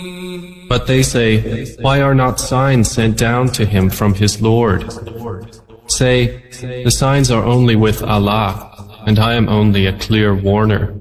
But they say, why are not signs sent down to him from his Lord? Say, the signs are only with Allah, and I am only a clear warner.